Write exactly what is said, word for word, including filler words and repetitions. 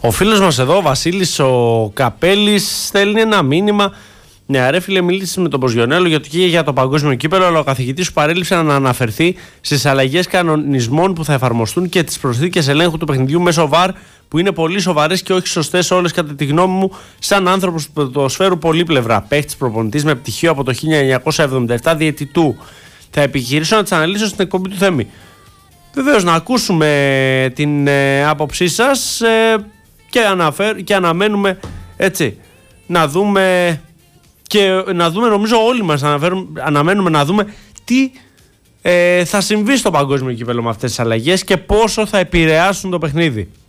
Ο φίλος μας εδώ, ο Βασίλης ο Καπέλης, στέλνει ένα μήνυμα. Ναι, ρε φίλε, μίλησε με τον Ποζιονέλο για το, και για το παγκόσμιο κύπελλο, αλλά ο καθηγητής σου παρέλειψε να αναφερθεί στις αλλαγές κανονισμών που θα εφαρμοστούν και τις προσθήκες ελέγχου του παιχνιδιού μέσω βαρ, που είναι πολύ σοβαρές και όχι σωστές όλες, κατά τη γνώμη μου, σαν άνθρωπος του ποδοσφαίρου πολύπλευρα. Παίχτης προπονητής με πτυχίο από το χίλια εννιακόσια εβδομήντα επτά, διαιτητού. Θα επιχειρήσω να τις αναλύσω στην εκπομπή του Θέμη. Βεβαίως, να ακούσουμε την ε, άποψή σας ε, και, αναφέρ, και αναμένουμε έτσι να δούμε. Και να δούμε, νομίζω όλοι μας αναμένουμε να δούμε τι ε, θα συμβεί στο παγκόσμιο κύπελλο με αυτές τις αλλαγές και πόσο θα επηρεάσουν το παιχνίδι.